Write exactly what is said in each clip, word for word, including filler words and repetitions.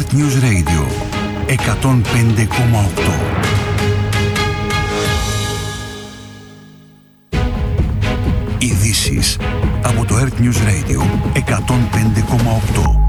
Earth News Radio εκατόν πέντε κόμμα οκτώ. Ειδήσεις από το Earth News Radio εκατόν πέντε κόμμα οκτώ.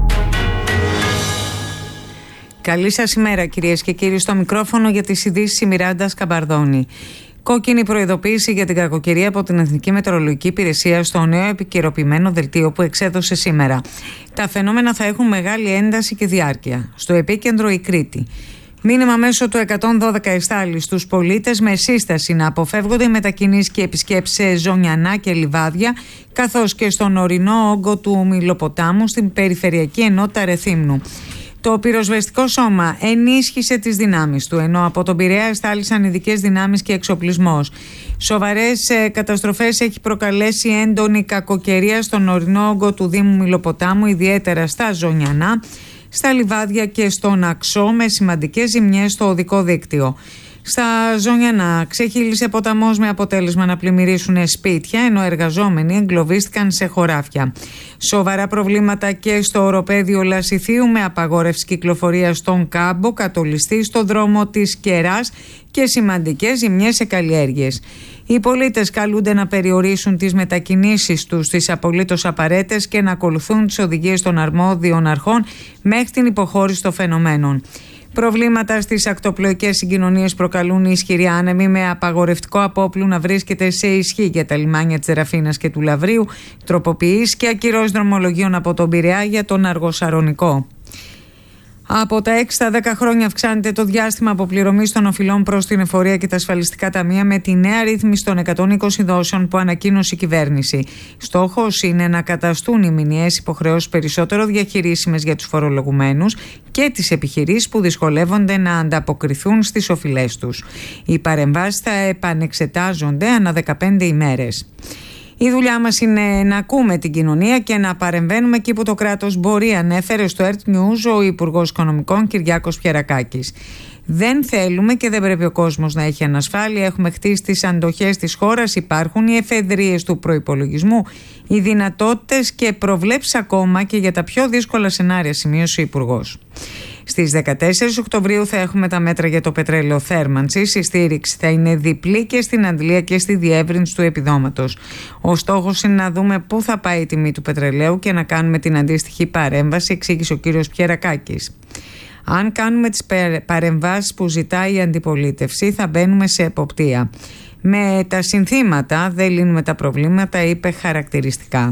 Καλή σας ημέρα κυρίες και κύριοι, στο μικρόφωνο για τις ειδήσεις η Μιράντα Σκαμπαρδόνη. Κόκκινη προειδοποίηση για την κακοκαιρία από την Εθνική Μετεωρολογική Υπηρεσία στο νέο επικαιροποιημένο δελτίο που εξέδωσε σήμερα. Τα φαινόμενα θα έχουν μεγάλη ένταση και διάρκεια. Στο επίκεντρο η Κρήτη. Μήνυμα μέσω του εκατόν δώδεκα εστάλει στους πολίτες με σύσταση να αποφεύγονται οι μετακινήσεις και επισκέψεις σε Ζωνιανά και Λιβάδια, καθώς και στον ορεινό όγκο του Μιλοποτάμου στην Περιφερειακή Ενότητα Ρεθύμνου. Το πυροσβεστικό σώμα ενίσχυσε τις δυνάμεις του, ενώ από τον Πειραιά εστάλησαν ειδικές δυνάμεις και εξοπλισμός. Σοβαρές ε, καταστροφές έχει προκαλέσει έντονη κακοκαιρία στον ορεινό όγκο του Δήμου Μιλοποτάμου, ιδιαίτερα στα Ζωνιανά, στα Λιβάδια και στον Αξό, με σημαντικές ζημιές στο οδικό δίκτυο. Στα Ζωνιανά ξεχύλισε ποταμός με αποτέλεσμα να πλημμυρίσουν σπίτια, ενώ εργαζόμενοι εγκλωβίστηκαν σε χωράφια. Σοβαρά προβλήματα και στο οροπέδιο Λασιθίου, με απαγόρευση κυκλοφορίας στον Κάμπο, κατολιστή στο δρόμο της Κεράς και σημαντικές ζημιές σε καλλιέργειες. Οι πολίτες καλούνται να περιορίσουν τις μετακινήσεις τους στις απολύτως απαραίτητες και να ακολουθούν τις οδηγίες των αρμόδιων αρχών μέχρι την υποχώρηση των φαινομένων. Προβλήματα στις ακτοπλοϊκές συγκοινωνίες προκαλούν οι ισχυροί άνεμοι, με απαγορευτικό απόπλου να βρίσκεται σε ισχύ για τα λιμάνια της Ραφίνας και του Λαβρίου, τροποποιήσεις και ακυρώσεις δρομολογίων από τον Πειραιά για τον Αργοσαρονικό. Από τα έξι στα δέκα χρόνια αυξάνεται το διάστημα αποπληρωμής των οφειλών προς την εφορία και τα ασφαλιστικά ταμεία, με τη νέα ρύθμιση των εκατόν είκοσι δόσεων που ανακοίνωσε η κυβέρνηση. Στόχος είναι να καταστούν οι μηνιαίες υποχρεώσεις περισσότερο διαχειρίσιμες για τους φορολογουμένους και τις επιχειρήσεις που δυσκολεύονται να ανταποκριθούν στις οφειλές τους. Οι παρεμβάσεις θα επανεξετάζονται ανά δεκαπέντε ημέρες. Η δουλειά μας είναι να ακούμε την κοινωνία και να παρεμβαίνουμε εκεί που το κράτος μπορεί, ανέφερε στο Earth News ο Υπουργός Οικονομικών Κυριάκος Πιερακάκης. Δεν θέλουμε και δεν πρέπει ο κόσμος να έχει ανασφάλεια. Έχουμε χτίσει τις αντοχές της χώρας, υπάρχουν οι εφεδρείες του προϋπολογισμού, οι δυνατότητες και προβλέψεις ακόμα και για τα πιο δύσκολα σενάρια, σημείωσε ο Υπουργός. Στις δεκατέσσερις Οκτωβρίου θα έχουμε τα μέτρα για το πετρέλαιο θέρμανσης. Η στήριξη θα είναι διπλή και στην αντλία και στη διεύρυνση του επιδόματος. Ο στόχος είναι να δούμε πού θα πάει η τιμή του πετρελαίου και να κάνουμε την αντίστοιχη παρέμβαση, εξήγησε ο κύριος Πιερακάκης. Αν κάνουμε τις παρεμβάσεις που ζητάει η αντιπολίτευση, θα μπαίνουμε σε εποπτεία. Με τα συνθήματα δεν λύνουμε τα προβλήματα, είπε χαρακτηριστικά.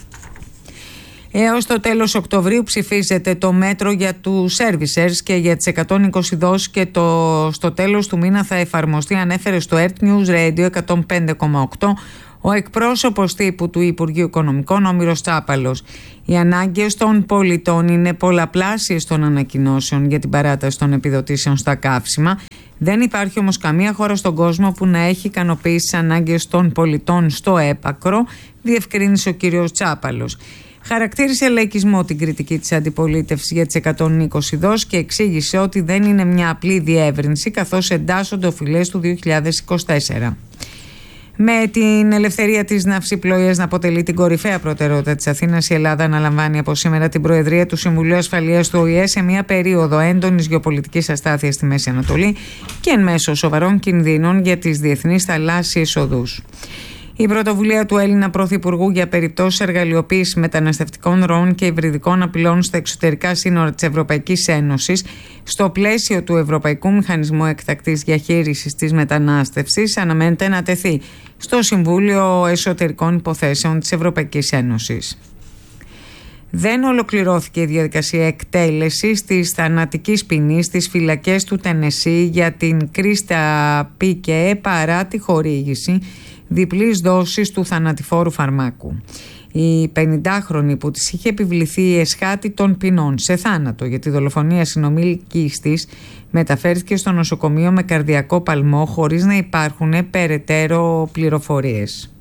Έως το τέλος Οκτωβρίου ψηφίζεται το μέτρο για τους servicers και για τις εκατόν είκοσι δόσεις και το, στο τέλος του μήνα θα εφαρμοστεί, ανέφερε στο Earth News Radio εκατόν πέντε κόμμα οκτώ ο εκπρόσωπος τύπου του Υπουργείου Οικονομικών, ο Μύρος Τσάπαλος. Οι ανάγκες των πολιτών είναι πολλαπλάσιες των ανακοινώσεων για την παράταση των επιδοτήσεων στα καύσιμα. Δεν υπάρχει όμως καμία χώρα στον κόσμο που να έχει ικανοποιήσει τις ανάγκες των πολιτών στο έπακρο, διευκρίνησε ο κύριος Τσάπαλος. Χαρακτήρισε λαϊκισμό την κριτική της αντιπολίτευσης για τις εκατόν είκοσι δόσεις και εξήγησε ότι δεν είναι μια απλή διεύρυνση, καθώς εντάσσονται οφειλές του δύο χιλιάδες είκοσι τέσσερα. Με την ελευθερία της ναυσιπλοείας να αποτελεί την κορυφαία προτεραιότητα της Αθήνας, η Ελλάδα αναλαμβάνει από σήμερα την Προεδρία του Συμβουλίου Ασφαλείας του Ο Η Ε σε μια περίοδο έντονης γεωπολιτικής αστάθειας στη Μέση Ανατολή και εν μέσω σοβαρών κινδύνων για τις διεθνείς θαλάσσιες οδούς. Η πρωτοβουλία του Έλληνα Πρωθυπουργού για περιπτώσεις εργαλειοποίησης μεταναστευτικών ροών και υβριδικών απειλών στα εξωτερικά σύνορα της Ευρωπαϊκής Ένωσης, στο πλαίσιο του Ευρωπαϊκού Μηχανισμού Εκτακτής Διαχείρισης της Μετανάστευσης, αναμένεται να τεθεί στο Συμβούλιο Εσωτερικών Υποθέσεων της Ευρωπαϊκής Ένωσης. Δεν ολοκληρώθηκε η διαδικασία εκτέλεσης της θανατικής ποινής στις φυλακές του Τενεσί για την Κρίστα Πίκε παρά τη χορήγηση διπλής δόσης του θανατηφόρου φαρμάκου. Η πενηντάχρονη που της είχε επιβληθεί η εσχάτη των ποινών σε θάνατο για τη δολοφονία συνομήλικης της μεταφέρθηκε στο νοσοκομείο με καρδιακό παλμό χωρίς να υπάρχουν περαιτέρω πληροφορίες.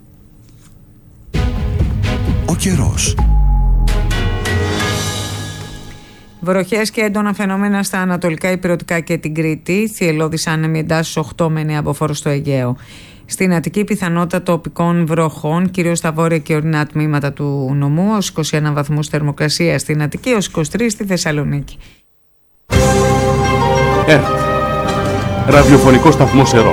Ο καιρός. Βροχές και έντονα φαινόμενα στα ανατολικά ηπειρωτικά και την Κρήτη. Θυελλώδης άνεμοι εντάσεις οκτώ με εννέα μποφόρ στο Αιγαίο. Στην Αττική πιθανότητα τοπικών βροχών, κυρίως στα βόρεια και ορεινά τμήματα του νομού, ως είκοσι ένα βαθμούς θερμοκρασία στην Αττική, ως είκοσι τρεις στη Θεσσαλονίκη. ΕΡΤ, ραδιοφωνικό σταθμό Ερών.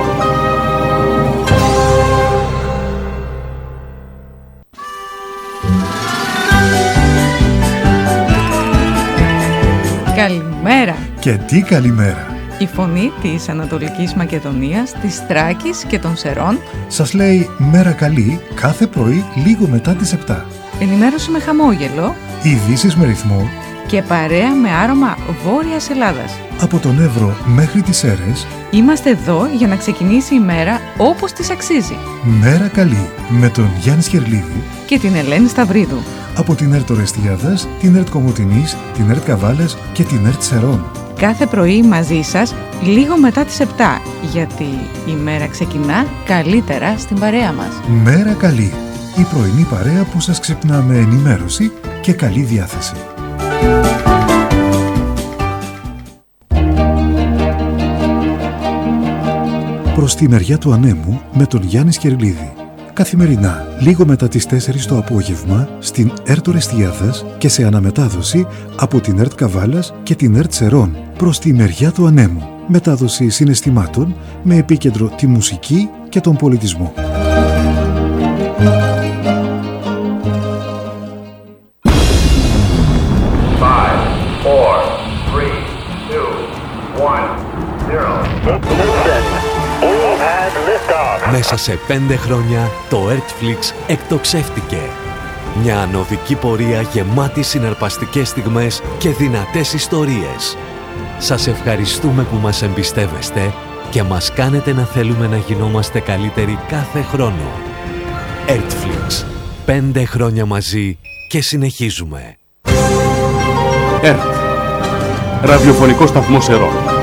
Καλημέρα. Και τι καλημέρα. Η φωνή της Ανατολικής Μακεδονίας, της Θράκης και των Σερών σας λέει μέρα καλή κάθε πρωί λίγο μετά τις επτά. Ενημέρωση με χαμόγελο, ειδήσεις με ρυθμό και παρέα με άρωμα Βόρειας Ελλάδας. Από τον Εύρο μέχρι τις Σέρρες είμαστε εδώ για να ξεκινήσει η μέρα όπως της αξίζει. Μέρα καλή με τον Γιάννη Σκερλίδη και την Ελένη Σταυρίδου. Από την ΕΡΤ Ορεστιάδας, την ΕΡΤ Κομοτηνής, την ΕΡΤ Καβάλας και την ΕΡΤ Σερών. Κάθε πρωί μαζί σας λίγο μετά τις επτά, γιατί η μέρα ξεκινά καλύτερα στην παρέα μας. Μέρα καλή, η πρωινή παρέα που σας ξυπνά με ενημέρωση και καλή διάθεση. Προς τη μεριά του ανέμου με τον Γιάννη Σκερλίδη. Καθημερινά, λίγο μετά τις τέσσερις το απόγευμα, στην ΕΡΤ Ορεστιάδας και σε αναμετάδοση από την ΕΡΤ Καβάλας και την ΕΡΤ Σερών. Προς τη μεριά του ανέμου. Μετάδοση συναισθημάτων με επίκεντρο τη μουσική και τον πολιτισμό. Μέσα σε πέντε χρόνια το Ertflix εκτοξεύτηκε. Μια ανωδική πορεία γεμάτη συναρπαστικές στιγμές και δυνατές ιστορίες. Σας ευχαριστούμε που μας εμπιστεύεστε και μας κάνετε να θέλουμε να γινόμαστε καλύτεροι κάθε χρόνο. Ertflix. Πέντε χρόνια μαζί και συνεχίζουμε. ΕΡΤ, ραδιοφωνικό σταθμό Ερών.